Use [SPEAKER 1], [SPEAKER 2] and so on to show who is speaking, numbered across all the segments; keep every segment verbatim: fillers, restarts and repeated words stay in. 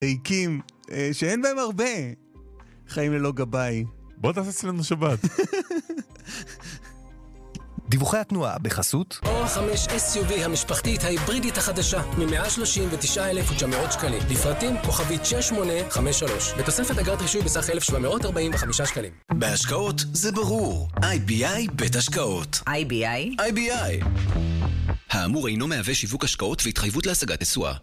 [SPEAKER 1] ריקים, שאין בהם הרבה. חיים ללא גבאי.
[SPEAKER 2] בוא תעשה אצלנו שבת.
[SPEAKER 3] דיווחי התנועה בחסות
[SPEAKER 4] אור חמש אס יו וי המשפחתית ההיברידית החדשה מ-מאה שלושים ותשעה אלף ותשע מאות שקלים. לפרטים כוכבית שש שמונה חמש שלוש. בתוספת אגרת רישוי בסך אלף שבע מאות ארבעים וחמישה שקלים.
[SPEAKER 5] בהשקעות זה ברור. איי בי איי בית השקעות.
[SPEAKER 6] איי בי איי?
[SPEAKER 5] איי בי איי. האמור אינו מהווה שיווק השקעות והתחייבות להשגת תשואה.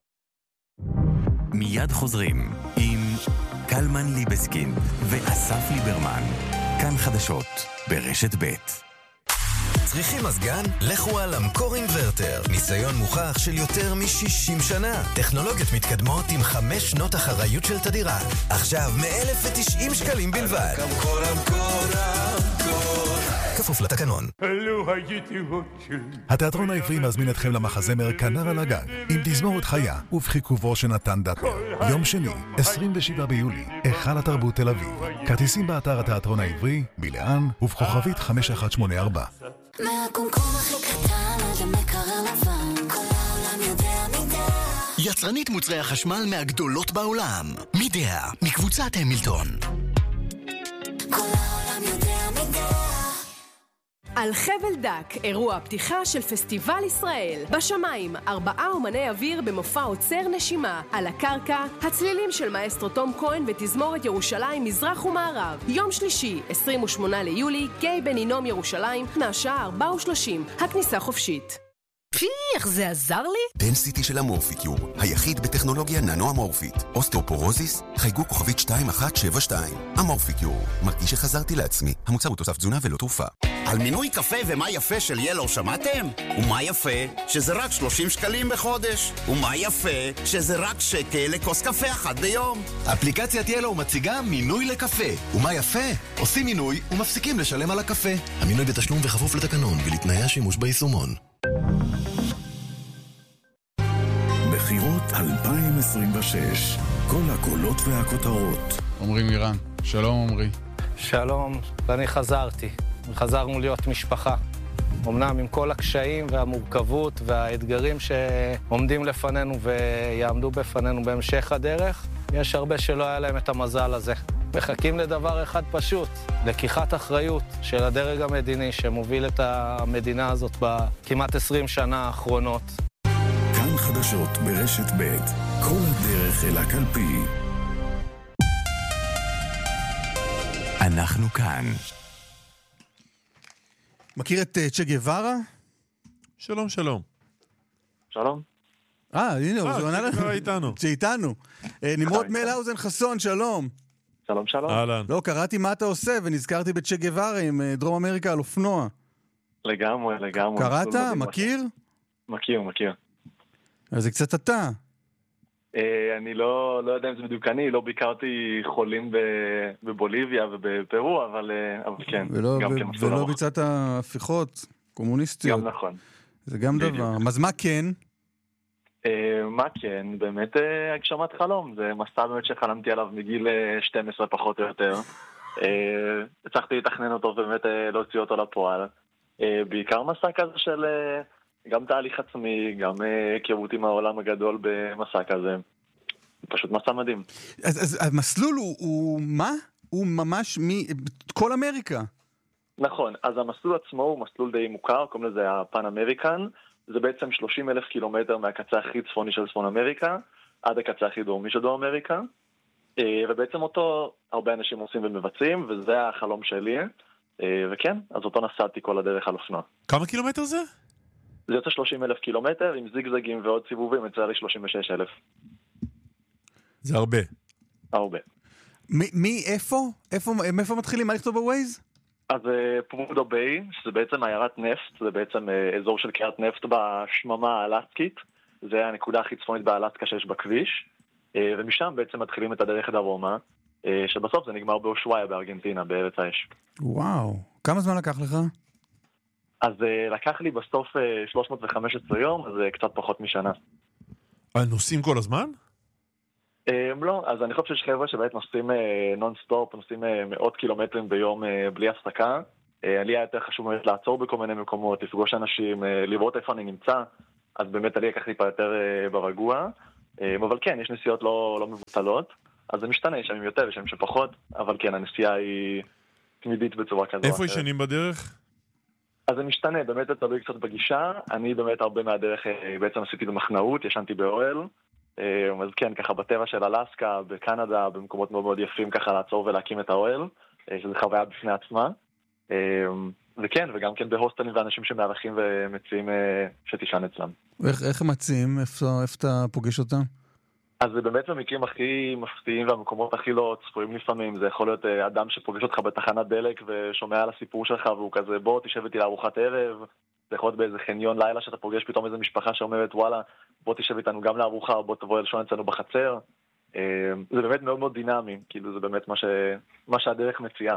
[SPEAKER 3] מיד חוזרים עם קלמן ליבסקין ואסף ליברמן. כאן חדשות ברשת ב'.
[SPEAKER 5] צריכים מזגן? לכו על אמקור אינברטר. ניסיון מוכח של יותר מ-שישים שנה. טכנולוגיות מתקדמות עם חמש שנות אחריות של תדירה. עכשיו מ-אלף ותשעים שקלים בלבד. אמקור, אמקור, אמקור. כפוף לתקנון.
[SPEAKER 7] התיאטרון העברי מזמין אתכם למחזמר כנר על הגג עם תזמורת חיה ובחיכובו של נתן דטנר. יום שני, עשרים ושבעה ביולי, היכל התרבות תל אביב. כרטיסים באתר התיאטרון העברי, בלאן ובכוכבית חמש אחת שמונה ארבע.
[SPEAKER 8] מהקומקום הכי קטן עד המקרר לבן, כל העולם יודע מידע.
[SPEAKER 5] יצרנית מוצרי החשמל מהגדולות בעולם. מידע, מקבוצת המילטון.
[SPEAKER 8] כל העולם יודע מידע.
[SPEAKER 9] על חבל דק, אירוע פתיחה של פסטיבל ישראל. בשמיים, ארבעה אומני אוויר במופע עוצר נשימה. על הקרקע, הצלילים של מאסטרו תום כהן ותזמורת ירושלים מזרח ומערב. יום שלישי, עשרים ושמונה ליולי, גיא בן הינום ירושלים, מהשעה ארבע ושלושים. הכניסה חופשית.
[SPEAKER 6] פי, איך זה עזר לי?
[SPEAKER 10] דנסיטי של אמורפיקיור, היחיד בטכנולוגיה ננו-אמורפית. אוסטאופורוזיס, חייגו כוכבית שתיים אחת שבע שתיים. אמורפיקיור, מרגיש שחזרתי לעצמי. המוצר הוא תוסף תזונה ולא תרופה.
[SPEAKER 11] על מינוי קפה ומה יפה של ילו שמעתם? ומה יפה? שזה רק שלושים שקלים בחודש. ומה יפה? שזה רק שקל לכוס קפה אחת ביום.
[SPEAKER 12] אפליקציית ילו מציגה מינוי לקפה. ומה יפה? עושים מינוי ומפסיקים לשלם על הקפה. המינוי בתשלום וכפוף לתקנון ולתנאי השימוש ביישומון.
[SPEAKER 13] בחירות אלפיים עשרים ושש, כל הקולות והכותרות.
[SPEAKER 14] עומרי מירן, שלום עומרי.
[SPEAKER 15] שלום, ואני חזרתי. חזרנו להיות משפחה. אמנם עם כל הקשיים והמורכבות והאתגרים שעומדים לפנינו ויעמדו בפנינו בהמשך הדרך, יש הרבה שלא היה להם את המזל הזה. מחכים לדבר אחד פשוט, לקיחת אחריות של הדרג המדיני שמוביל את המדינה הזאת בכמעט עשרים שנה האחרונות.
[SPEAKER 13] כאן חדשות ברשת ב', כל הדרך אל הקלפי.
[SPEAKER 3] אנחנו כאן.
[SPEAKER 1] מכיר את צ'ה גווארה?
[SPEAKER 2] שלום, שלום.
[SPEAKER 16] שלום.
[SPEAKER 1] אה, הנה, הוא עונה לך.
[SPEAKER 2] צ'ה איתנו.
[SPEAKER 1] צ'ה איתנו. נמרוד מלהאוזן חסון, שלום.
[SPEAKER 16] שלום, שלום.
[SPEAKER 2] אהלן.
[SPEAKER 1] לא, קראתי מה אתה עושה, ונזכרתי בצ'ה גווארה עם דרום אמריקה על אופנוע.
[SPEAKER 16] לגמרי, לגמרי.
[SPEAKER 1] קראת? מכיר?
[SPEAKER 16] מכיר, מכיר.
[SPEAKER 1] אז זה קצת אתה.
[SPEAKER 16] אני לא, לא יודע אם זה בדיוק אני, לא ביקרתי חולים בבוליביה ובפרו, אבל, אבל כן.
[SPEAKER 1] ולא,
[SPEAKER 16] גם
[SPEAKER 1] ב-
[SPEAKER 16] כן מסלול
[SPEAKER 1] ולא
[SPEAKER 16] ארוך.
[SPEAKER 1] ביצעת הפיכות קומוניסטיות.
[SPEAKER 16] גם נכון.
[SPEAKER 1] זה גם
[SPEAKER 16] בדיוק.
[SPEAKER 1] דבר. אז מה כן?
[SPEAKER 16] מה כן? באמת אה, הגשמת חלום. זה מסע באמת שחלמתי עליו מגיל אה, שתים עשרה פחות או יותר. אה, הצלחתי לתכנן אותו ובאמת אה, להוציא אותו לפועל. אה, בעיקר מסע כזה של אה, גם תהליך עצמי, גם אה, היכרות עם העולם הגדול במסע כזה. פשוט מסע מדהים.
[SPEAKER 1] אז, אז המסלול הוא, הוא מה? הוא ממש מכל אמריקה.
[SPEAKER 16] נכון, אז המסלול עצמו הוא מסלול די מוכר, קוראים לזה הפן אמריקן. זה בעצם שלושים אלף קילומטר מהקצה הכי צפוני של צפון אמריקה, עד הקצה הכי דרומי של דרום אמריקה. ובעצם אותו הרבה אנשים עושים ומבצעים, וזה החלום שלי. וכן, אז אותו נסעתי כל הדרך על אופנוע.
[SPEAKER 2] כמה קילומטר זה?
[SPEAKER 16] זה יוצא שלושים אלף קילומטר, עם זיגזגים ועוד סיבובים, יצא לי שלושים ושש אלף.
[SPEAKER 2] זה הרבה.
[SPEAKER 16] הרבה.
[SPEAKER 1] מ- מי, איפה? איפה, מאיפה מתחילים? מה לכתוב בווייז?
[SPEAKER 16] אז פרודו ביי, שזה בעצם עיירת נפט, זה בעצם אזור של קריית נפט בשממה האלסקית. זה הנקודה הכי צפונית באלסקה שיש בכביש. ומשם בעצם מתחילים את הדרך דרומה, שבסוף זה נגמר באושוויה בארגנטינה, בארץ האש.
[SPEAKER 1] וואו, כמה זמן לקח לך?
[SPEAKER 16] אז לקח לי בסוף שלוש מאות וחמש עשרה יום, אז קצת פחות משנה.
[SPEAKER 2] נוסעים כל הזמן?
[SPEAKER 16] לא, אז אני חושב שיש חבר'ה שבאמת נוסעים נון-סטופ, נוסעים מאות קילומטרים ביום בלי הפסקה. לי היה יותר חשוב באמת לעצור בכל מיני מקומות, לפגוש אנשים, לראות איפה אני נמצא, אז באמת לי לקח טיפה יותר ברגוע. אבל כן, יש נסיעות לא, לא מבוטלות, אז זה משתנה, יש ימים יותר, יש ימים שפחות, אבל כן, הנסיעה היא תמידית בצורה כזו.
[SPEAKER 2] איפה ישנים בדרך?
[SPEAKER 16] אז זה משתנה, באמת זה תלוי קצת בגישה, אני באמת הרבה מהדרך בעצם עשיתי במחנאות, ישנתי באוהל, אז כן, ככה בטבע של אלסקה, בקנדה, במקומות מאוד מאוד יפים ככה לעצור ולהקים את האוהל, שזו חוויה בפני עצמה, וכן, וגם כן בהוסטלים ואנשים שמארחים ומציעים שתישן אצלם.
[SPEAKER 1] איך, איך הם מציעים? איפה, איפה אתה פוגש אותם?
[SPEAKER 16] אז זה באמת במקרים הכי מפתיעים והמקומות הכי לא צפויים לפעמים. זה יכול להיות אדם שפוגש אותך בתחנת דלק ושומע על הסיפור שלך והוא כזה בוא תשב איתי לארוחת ערב. זה יכול להיות באיזה חניון לילה שאתה פוגש פתאום איזה משפחה שאומרת וואלה בוא תשב איתנו גם לארוחה או בוא תבוא לשון אצלנו בחצר. זה באמת מאוד מאוד דינמי, כאילו זה באמת מה, ש... מה שהדרך מציעה.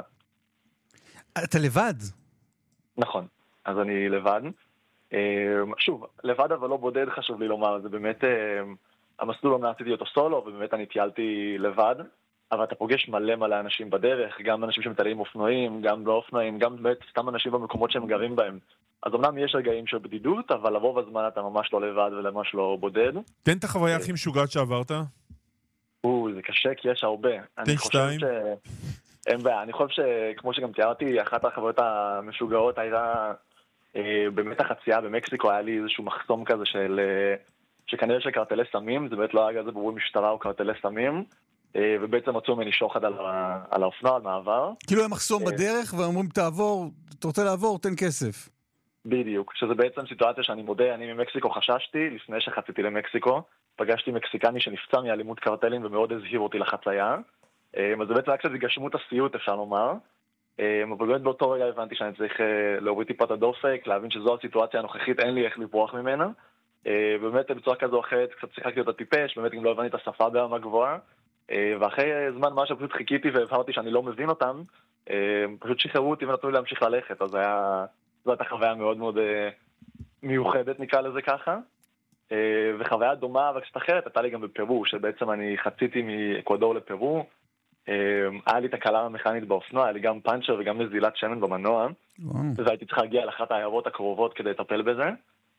[SPEAKER 1] אתה לבד?
[SPEAKER 16] נכון, אז אני לבד. שוב, לבד אבל לא בודד חשוב לי לומר, זה באמת... המסלול אומנם עשיתי אותו סולו, ובאמת אני טיילתי לבד, אבל אתה פוגש מלא מלא אנשים בדרך, גם אנשים שמטיילים אופנועים, גם לא אופנועים, גם באמת סתם אנשים במקומות שהם גרים בהם. אז אמנם יש רגעים של בדידות, אבל לרוב הזמן אתה ממש לא לבד וממש לא בודד.
[SPEAKER 2] תן את החוויה הכי משוגעת שעברת.
[SPEAKER 16] או, זה קשה כי יש הרבה.
[SPEAKER 2] תן שתיים.
[SPEAKER 16] אין בעיה, אני חושב שכמו שגם תיארתי, אחת החוויות המשוגעות הייתה באמת החצייה במקסיקו, היה לי איזשהו מחסום כזה של... שכנראה של קרטלי סמים, זה באמת לא היה גזי ברורי משטרה או קרטלי סמים, ובעצם מצאו ממני שוחד על, על האופנוע, על מעבר.
[SPEAKER 1] כאילו הם מחסום בדרך ואומרים תעבור, אתה רוצה לעבור, תן כסף.
[SPEAKER 16] בדיוק, שזה בעצם סיטואציה שאני מודה, אני ממקסיקו חששתי, לפני שחציתי למקסיקו, פגשתי מקסיקני שנפצע מאלימות קרטלים ומאוד הזהיר אותי לחצייה, אז זה בעצם רק שזה גשמות הסיוט אפשר לומר, אבל באמת באותו רגע הבנתי שאני צריך להוריד טיפת הדופק, להבין שזו הסיטואציה הנוכחית, אין לי איך לברוח ממנה, ובאמת בצורה כזו או אחרת קצת שיחקתי אותה טיפש, באמת גם לא הבנתי את השפה ברמה גבוהה, ואחרי זמן מה שפשוט חיכיתי והבהרתי שאני לא מבין אותם, פשוט שחררו אותי ונתנו לי להמשיך ללכת, אז היה, זו הייתה חוויה מאוד מאוד מיוחדת נקרא לזה ככה, וחוויה דומה אבל קצת אחרת הייתה לי גם בפרו, שבעצם אני חציתי מאקוודור לפרו, היה לי תקלה המכנית באופנוע, היה לי גם פאנצ'ר וגם נזילת שמן במנוע, והייתי צריך להגיע לאחת העיירות הקרובות כדי לטפל בזה,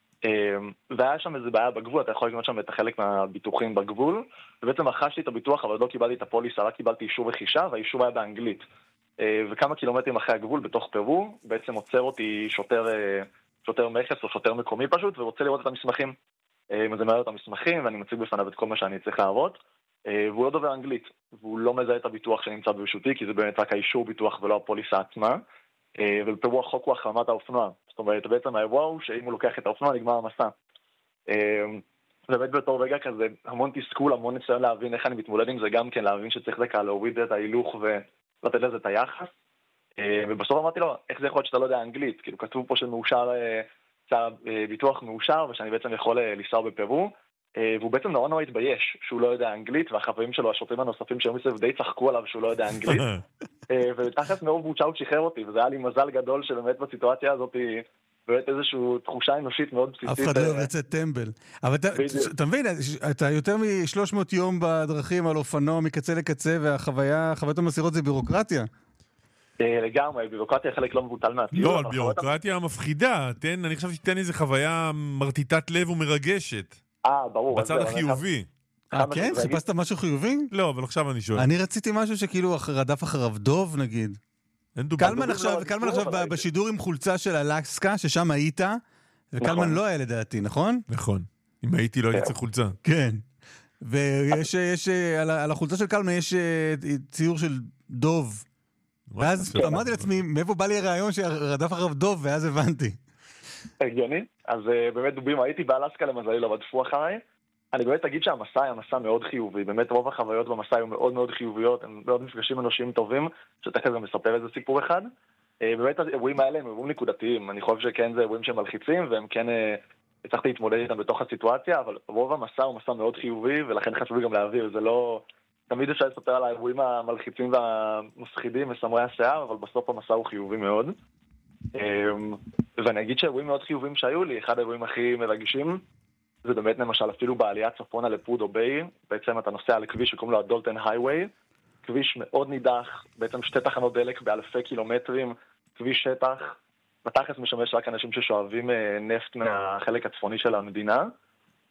[SPEAKER 16] והיה שם איזה בעיה בגבול, אתה יכול לקנות שם את החלק מהביטוחים בגבול, ובעצם רכשתי את הביטוח, אבל לא קיבלתי את הפוליסה, רק קיבלתי אישור רכישה, והאישור היה באנגלית. וכמה קילומטרים אחרי הגבול, בתוך פרו, בעצם עוצר אותי שוטר, שוטר מכס או שוטר מקומי פשוט, ורוצה לראות את המסמכים. אז אני מראה את המסמכים, ואני מציג בפניו את כל מה שאני צריך להראות, והוא לא דובר אנגלית, והוא לא מזהה את הביטוח שנמצא ברשותי, כי זה באמת רק האישור ביטוח ולא הפוליסה עצמה. ובפרו החוק הוא החרמת האופנוע. זאת אומרת, בעצם האירוע הוא שאם הוא לוקח את האופנוע, נגמר המסע. באמת בתור רגע כזה, המון תסכול, המון ניסיון להבין איך אני מתמודד עם זה, גם כן להבין שצריך דקה להוריד את ההילוך ולתת לזה את היחס. ובסוף אמרתי לו, איך זה יכול להיות שאתה לא יודע אנגלית? כאילו, כתוב פה שמאושר, ביטוח מאושר, ושאני בעצם יכול לנסוע בפרו, והוא בעצם נורא נורא התבייש שהוא לא יודע אנגלית, והחברים שלו, השוטרים הנוספים שהיו מסביב די צחקו עליו שהוא לא יודע אנגלית, ותחת מרוב בוצ'ה הוא שחרר אותי, וזה היה לי מזל גדול שבאמת בסיטואציה הזאת באמת איזושהי תחושה אנושית מאוד בסיסית.
[SPEAKER 1] אף אחד לא אוהב לצאת טמבל. אבל אתה מבין, אתה יותר מ-שלוש מאות יום בדרכים על אופנוע מקצה לקצה, והחוויות המסירות זה בירוקרטיה.
[SPEAKER 16] לגמרי, בירוקרטיה חלק לא מבוטל מהטיול.
[SPEAKER 2] לא, על בירוקרטיה מפחידה. אני חושב שתיתן איזה חוויה מרטיטת לב ומרגשת.
[SPEAKER 16] אה, ברור.
[SPEAKER 2] בצד החיובי.
[SPEAKER 1] אה, כן? חיפשת משהו חיובי?
[SPEAKER 2] לא, אבל עכשיו אני שואל.
[SPEAKER 1] אני רציתי משהו שכאילו רדף אחריו דוב, נגיד. קלמן עכשיו, קלמן עכשיו בשידור עם חולצה של אלסקה, ששם היית, וקלמן לא היה לדעתי, נכון?
[SPEAKER 2] נכון. אם הייתי לא הייתי צריך חולצה.
[SPEAKER 1] כן. ויש, על החולצה של קלמן יש ציור של דוב. ואז אמרתי לעצמי, מאיפה בא לי הרעיון שרדף אחריו דוב, ואז הבנתי.
[SPEAKER 16] הגיוני. אז באמת דובים, הייתי באלסקה למזלי, לא רדפו אחריי. אני באמת אגיד שהמסע היה מסע מאוד חיובי, באמת רוב החוויות במסע היו מאוד מאוד חיוביות, הם מאוד מפגשים אנושיים טובים, שתכף גם מספר איזה סיפור אחד. באמת האירועים האלה הם אירועים נקודתיים, אני חושב שכן זה אירועים שמלחיצים, והם כן הצלחתי להתמודד איתם בתוך הסיטואציה, אבל רוב המסע הוא מסע מאוד חיובי, ולכן חשוב לי גם להעביר, זה לא... תמיד אפשר לספר על האירועים המלחיצים והמפחידים וסמרי השיער, אבל בסוף המסע הוא חיובי מאוד. ואני אגיד שהאירועים מאוד חיוביים שהיו לי, אחד האירועים הכי מרגשים, זה באמת למשל אפילו בעלייה צפונה לפרודו ביי, בעצם אתה נוסע על כביש שקוראים לו הדולטן הייווי, כביש מאוד נידח, בעצם שתי תחנות דלק באלפי קילומטרים, כביש שטח, בתכלס משמש רק אנשים ששואבים נפט מהחלק הצפוני של המדינה,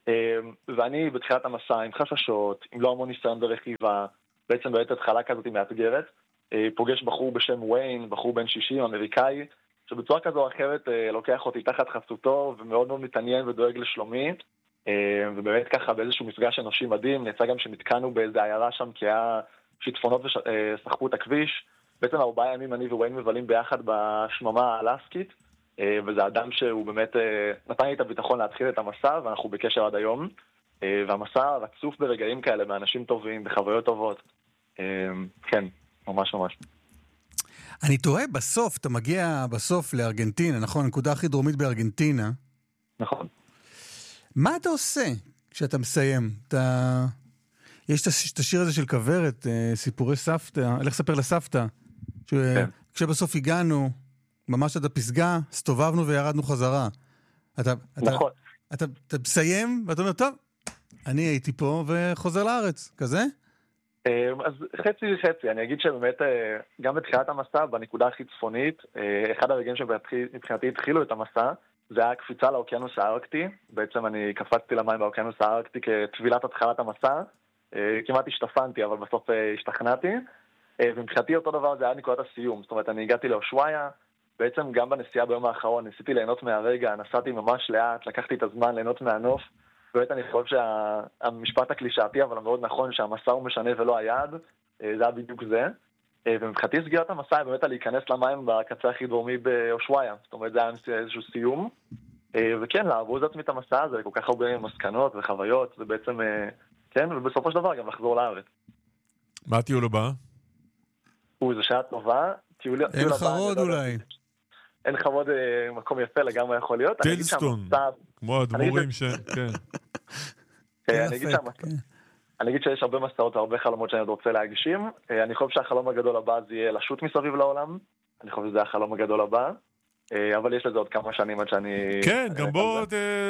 [SPEAKER 16] ואני בתחילת המסע עם חששות, עם לא המון ניסיון ברכיבה, בעצם בעת התחלה כזאת מאתגרת, פוגש בחור בשם ויין, בחור בן שישים, אמריקאי, שבצורה כזו או אחרת לוקח אותי תחת חסותו ומאוד מאוד מתעניין ודואג לשלומי, ובאמת ככה באיזשהו מפגש אנושי מדהים, נצא גם שנתקענו באיזה עיירה שם כי היה שיטפונות ושחקו את הכביש. בעצם ארבעה ימים אני וויין מבלים ביחד בשממה האלסקית, וזה אדם שהוא באמת נתן לי את הביטחון להתחיל את המסע, ואנחנו בקשר עד היום, והמסע רצוף ברגעים כאלה, באנשים טובים, בחוויות טובות. כן, ממש ממש.
[SPEAKER 1] אני תוהה, בסוף, אתה מגיע בסוף לארגנטינה, נכון? הנקודה הכי דרומית בארגנטינה.
[SPEAKER 16] נכון.
[SPEAKER 1] מה אתה עושה כשאתה מסיים? אתה... יש את השיר הזה של כברת, סיפורי סבתא, הלך לספר לסבתא, ש... כן. כשבסוף הגענו, ממש עד הפסגה, סתובבנו וירדנו חזרה. אתה,
[SPEAKER 16] נכון.
[SPEAKER 1] אתה, אתה, אתה מסיים, ואתה אומר, טוב, אני הייתי פה וחוזר לארץ, כזה?
[SPEAKER 16] אז חצי חצי, אני אגיד שבאמת גם בתחילת המסע, בנקודה הכי צפונית, אחד הרגעים שמבחינתי התחילו את המסע, זה היה קפיצה לאוקיינוס הארקטי. בעצם אני קפצתי למים באוקיינוס הארקטי כתבילת התחלת המסע, כמעט השתפנתי, אבל בסוף השתכנעתי, ומבחינתי אותו דבר זה היה נקודת הסיום. זאת אומרת, אני הגעתי לאושוויה, בעצם גם בנסיעה ביום האחרון ניסיתי ליהנות מהרגע, נסעתי ממש לאט, לקחתי את הזמן ליהנות מהנוף, באמת אני חושב שהמשפט הקלישאתי, אבל מאוד נכון שהמסע הוא משנה ולא היעד, זה היה בדיוק זה. ומבחינתי סגירת המסע באמת על להיכנס למים בקצה הכי דרומי באושוויה, זאת אומרת זה היה איזשהו סיום, וכן, לעבוד עצמי את המסע הזה, כל כך הרבה מסקנות וחוויות, ובעצם, כן, ובסופו של דבר גם לחזור לארץ.
[SPEAKER 2] מה הטיול הבא?
[SPEAKER 16] הוא, זו שעה טובה.
[SPEAKER 1] אין חרוד אולי.
[SPEAKER 16] אין חרוד מקום יפה לגמרי יכול להיות.
[SPEAKER 2] טלסטון, כמו הדבורים ש... כן.
[SPEAKER 16] אני אגיד שהמסע... אני אגיד שיש הרבה מסעות והרבה חלומות שאני עוד רוצה להגשים. אני חושב שהחלום הגדול הבא זה יהיה לשוט מסביב לעולם. אני חושב שזה החלום הגדול הבא. אבל יש לזה עוד כמה שנים עד שאני...
[SPEAKER 2] כן, גם בוא...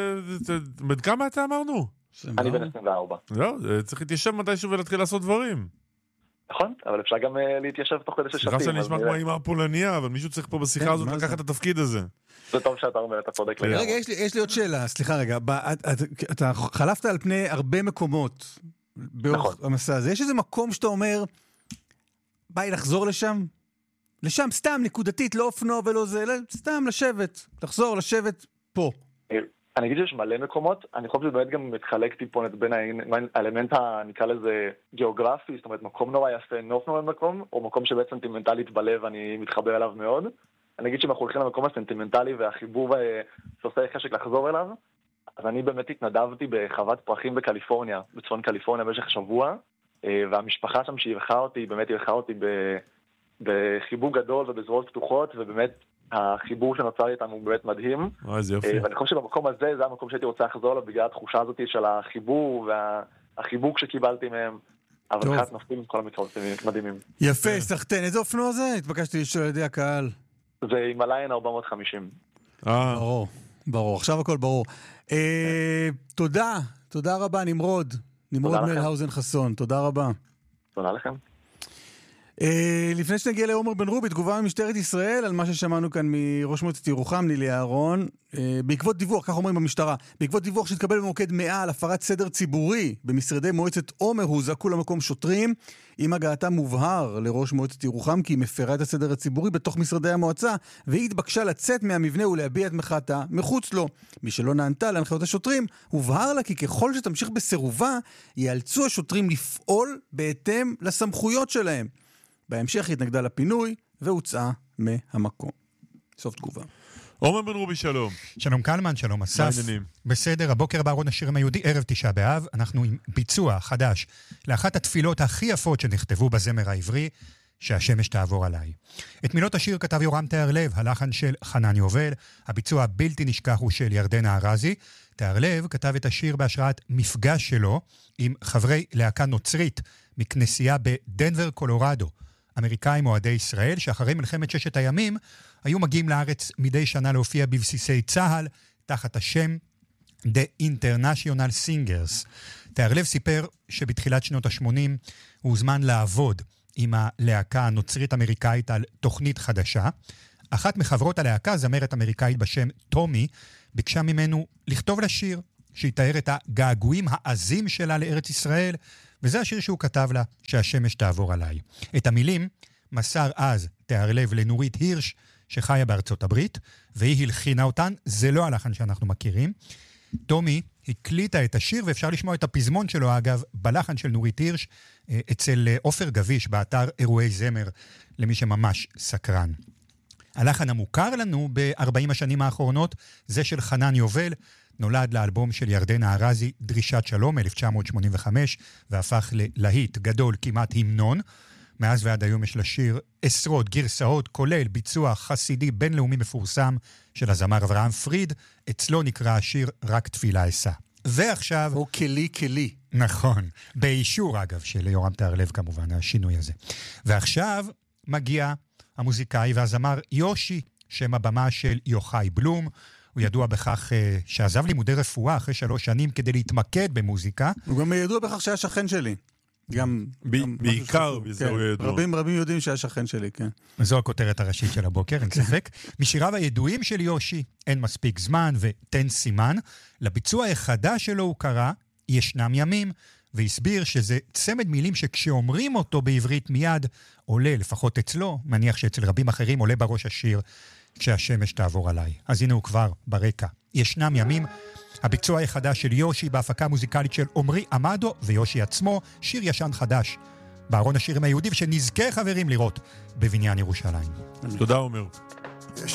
[SPEAKER 2] בן כמה אתה אמרנו?
[SPEAKER 16] אני בן עשרים וארבע.
[SPEAKER 2] לא, צריך להתיישב מתישהו ולהתחיל לעשות דברים.
[SPEAKER 16] נכון, אבל אפשר גם להתיישב תוך כדי ששתים.
[SPEAKER 2] סליחה שאני נשמע כמו אימא פולניה, אבל מישהו צריך פה בשיחה הזאת לקחת את התפקיד הזה.
[SPEAKER 16] זה טוב שאתה אומר, אתה צודק לגמרי.
[SPEAKER 1] רגע, יש לי עוד שאלה, סליחה רגע. אתה חלפת על פני הרבה מקומות באורך המסע הזה. יש איזה מקום שאתה אומר, ביי לחזור לשם? לשם, סתם, נקודתית, לא אופנוע ולא זה, סתם לשבת, לחזור, לשבת פה.
[SPEAKER 16] אני אגיד שיש מלא מקומות, אני חושב שבאמת גם מתחלק טיפונת בין האלמנט הנקרא לזה גיאוגרפי, זאת אומרת מקום נורא יפה, נוף נורא מקום, או מקום שבעצם סנטימנטלית בלב, אני מתחבר אליו מאוד. אני אגיד שאנחנו הולכים למקום הסנטימנטלי והחיבור שעושה חשק לחזור אליו, אז אני באמת התנדבתי בחוות פרחים בקליפורניה, בצפון קליפורניה במשך שבוע, והמשפחה שם שאירחה אותי, באמת אירחה אותי בחיבור גדול ובזרועות פתוחות, ובאמת החיבור שנוצר איתם הוא באמת מדהים.
[SPEAKER 2] איזה יופי.
[SPEAKER 16] ואני חושב שבמקום הזה, זה המקום שהייתי רוצה לחזור לו, בגלל התחושה הזאת של החיבור והחיבוק שקיבלתי מהם. אבל אחת נופלים כל המתחרות מדהימים.
[SPEAKER 1] יפה, סחטן. איזה אופנוע זה? התבקשתי לשאול על ידי הקהל.
[SPEAKER 16] זה הימאליין ארבע מאות וחמישים.
[SPEAKER 1] ברור, ברור. עכשיו הכל ברור. תודה, תודה רבה, נמרוד. נמרוד מלהאוזן חסון. תודה רבה.
[SPEAKER 16] תודה לכם.
[SPEAKER 1] לפני שנגיע לעומר בן רובי, תגובה ממשטרת ישראל על מה ששמענו כאן מראש מועצת ירוחם, נילי אהרון, בעקבות דיווח, כך אומרים במשטרה, בעקבות דיווח שהתקבל במוקד מאה על הפרת סדר ציבורי במשרדי מועצת עומר, הוזעקו למקום שוטרים. עם הגעתם מובהר לראש מועצת ירוחם כי היא מפרה את הסדר הציבורי בתוך משרדי המועצה, והיא התבקשה לצאת מהמבנה ולהביע את מחאתה מחוץ לו. מי שלא נענתה להנחיות השוטרים, הובהר לה כי ככל שתמשיך בסירובה, ייאלצו השוטרים לפעול בהתאם לסמכויות שלהם. בהמשך התנגדה לפינוי והוצאה מהמקום. סוף תגובה.
[SPEAKER 2] עומר בן רובי, שלום.
[SPEAKER 17] שלום קלמן, שלום אסף. בסדר, הבוקר בארון השירים היהודי, ערב תשעה באב, אנחנו עם ביצוע חדש לאחת התפילות הכי יפות שנכתבו בזמר העברי, שהשמש תעבור עליי. את מילות השיר כתב יורם תיארלב, הלחן של חנן יובל, הביצוע הבלתי נשכח הוא של ירדנה ארזי. תיארלב כתב את השיר בהשראת מפגש שלו עם חברי להקה נוצרית מכנסייה בדנבר, קולורדו. אמריקאים אוהדי ישראל שאחרי מלחמת ששת הימים היו מגיעים לארץ מדי שנה להופיע בבסיסי צהל תחת השם The International Singers. תיארלב סיפר שבתחילת שנות ה-שמונים הוא הוזמן לעבוד עם הלהקה הנוצרית אמריקאית על תוכנית חדשה. אחת מחברות הלהקה, זמרת אמריקאית בשם טומי, ביקשה ממנו לכתוב לשיר שיתאר את הגעגועים העזים שלה לארץ ישראל, וזה השיר שהוא כתב לה, שהשמש תעבור עליי. את המילים מסר אז תיארלב לנורית הירש, שחיה בארצות הברית, והיא הלחינה אותן, זה לא הלחן שאנחנו מכירים. תומי הקליטה את השיר, ואפשר לשמוע את הפזמון שלו, אגב, בלחן של נורית הירש, אצל עופר גביש, באתר אירועי זמר, למי שממש סקרן. הלחן המוכר לנו ב-ארבעים השנים האחרונות, זה של חנן יובל, נולד לאלבום של ירדנה ארזי, דרישת שלום, אלף תשע מאות שמונים וחמש, והפך ללהיט גדול, כמעט המנון. מאז ועד היום יש לשיר עשרות גרסאות, כולל ביצוע חסידי בינלאומי מפורסם של הזמר אברהם פריד, אצלו נקרא השיר רק תפילה אשא. ועכשיו...
[SPEAKER 1] או כלי כלי.
[SPEAKER 17] נכון, באישור אגב של יורם תיארלב כמובן, השינוי הזה. ועכשיו מגיע המוזיקאי והזמר יושי, שם הבמה של יוחאי בלום, הוא ידוע בכך uh, שעזב לימודי רפואה אחרי שלוש שנים כדי להתמקד במוזיקה.
[SPEAKER 1] הוא גם ידוע בכך שהיה שכן שלי. גם,
[SPEAKER 2] ב-
[SPEAKER 1] גם
[SPEAKER 2] בעיקר באזור
[SPEAKER 1] כן.
[SPEAKER 2] ידוע.
[SPEAKER 1] רבים רבים יודעים שהיה שכן שלי, כן.
[SPEAKER 17] זו הכותרת הראשית של הבוקר, אין ספק. משיריו הידועים של יושי, אין מספיק זמן ותן סימן. לביצוע החדש שלו הוא קרא, ישנם ימים, והסביר שזה צמד מילים שכשאומרים אותו בעברית מיד עולה, לפחות אצלו, מניח שאצל רבים אחרים עולה בראש השיר, כשהשמש תעבור עליי. אז הנה הוא כבר ברקע. ישנם ימים, הביצוע החדש של יושי בהפקה מוזיקלית של עומרי עמדו ויושי עצמו, שיר ישן חדש בארון השירים היהודי, שנזכה חברים לראות בבניין ירושלים.
[SPEAKER 2] תודה עומר.